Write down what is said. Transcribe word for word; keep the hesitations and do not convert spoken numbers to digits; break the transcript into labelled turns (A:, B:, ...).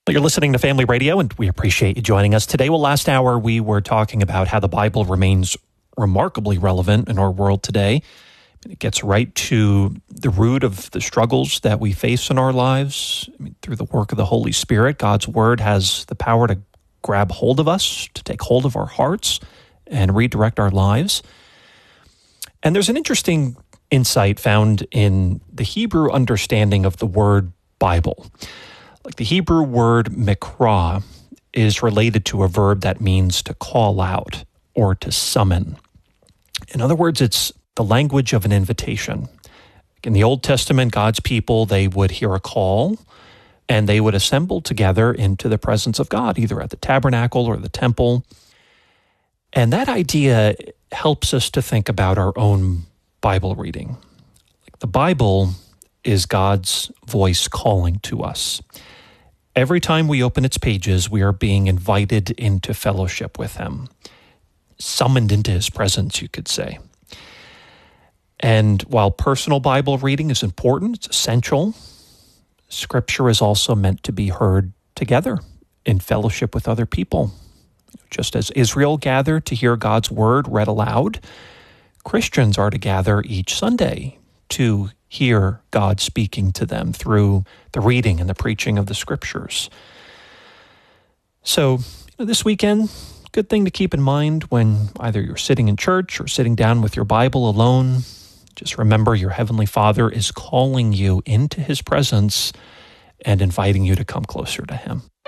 A: Well, you're listening to Family Radio, and we appreciate you joining us today. Well, last hour we were talking about how the Bible remains remarkably relevant in our world today. It gets right to the root of the struggles that we face in our lives. I mean, through the work of the Holy Spirit, God's Word has the power to grab hold of us, to take hold of our hearts, and redirect our lives. And there's an interesting insight found in the Hebrew understanding of the word Bible. Like the Hebrew word mikra is related to a verb that means to call out or to summon. In other words, it's the language of an invitation. In the Old Testament, God's people, they would hear a call and they would assemble together into the presence of God, either at the tabernacle or the temple. And that idea helps us to think about our own Bible reading. The Bible is God's voice calling to us. Every time we open its pages, we are being invited into fellowship with Him, summoned into His presence, you could say. And while personal Bible reading is important, it's essential, Scripture is also meant to be heard together in fellowship with other people. Just as Israel gathered to hear God's Word read aloud, Christians are to gather each Sunday to hear God speaking to them through the reading and the preaching of the Scriptures. So, you know, this weekend, good thing to keep in mind when either you're sitting in church or sitting down with your Bible alone, just remember your Heavenly Father is calling you into His presence and inviting you to come closer to Him.